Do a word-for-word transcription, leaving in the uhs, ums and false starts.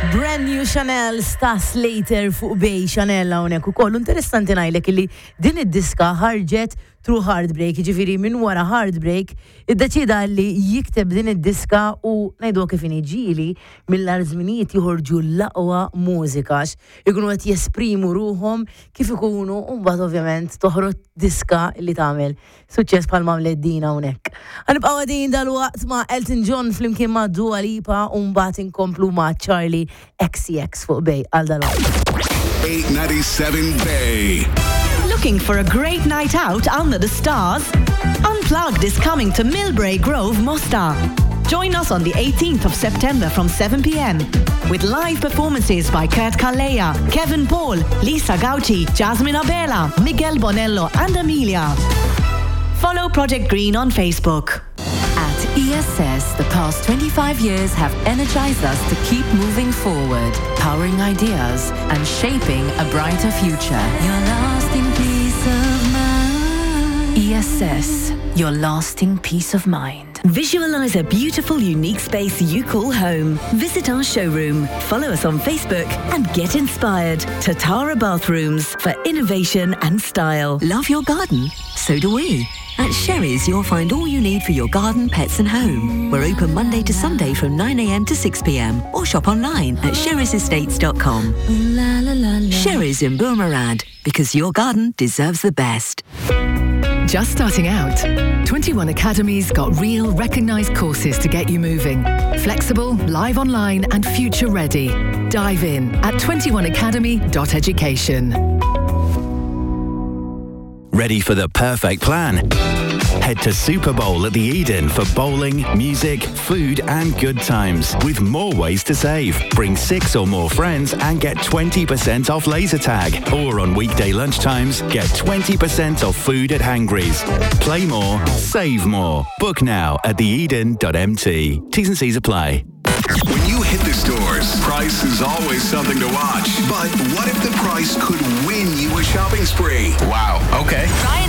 Brand new Chanel Stas Later fuq bej Chanel hawnhekk ukoll interessanti ngħidlek li din id-diska ħarġet through heartbreak, ġifieri minn wara heartbreak iddeċida li jikteb din id-diska u ngħidu kif ġieli mill-ar żminijiet joħorġu l-aqwa mużikax, ikunu qed jesprimu ruhom kif ikunu u mbagħad ovvjament toħroġ diska li tagħmel suċċess bħal m'għamlet din hawnhekk. Ħanibqgħu għadin dalwaqt ma' Elton John flimkien ma' Dua Lipa u mbagħad inkomplu ma' Charlie X C X fuq bej għal dalwaqt. eight ninety-seven Bay. Looking for a great night out under the stars? Unplugged is coming to Millbrae Grove, Mostar. Join us on the eighteenth of September from seven p.m. with live performances by Kurt Kalleya, Kevin Paul, Lisa Gauci, Jasmine Abela, Miguel Bonello and Amelia. Follow Project Green on Facebook. At E S S, the past twenty-five years have energized us to keep moving forward, powering ideas and shaping a brighter future. Your lasting peace of mind. E S S, your lasting peace of mind. Visualize a beautiful, unique space you call home. Visit our showroom, follow us on Facebook and get inspired. Tatara Bathrooms for innovation and style. Love your garden? So do we. At Sherry's, you'll find all you need for your garden, pets and home. We're open Monday to Sunday from nine a.m. to six p.m. or shop online at sherrys estates dot com. Sherry's in Boomerad, because your garden deserves the best. Just starting out? twenty-one Academy's got real, recognised courses to get you moving. Flexible, live online and future ready. Dive in at twenty-one academy dot education. Ready for the perfect plan? Head to Super Bowl at the Eden for bowling, music, food and good times with more ways to save. Bring six or more friends and get twenty percent off laser tag. Or on weekday lunchtimes, get twenty percent off food at Hangry's. Play more, save more. Book now at the eden dot m t. T's and C's apply. When you hit the stores, price is always something to watch. But what if the price could win you a shopping spree? Wow, okay. Ryan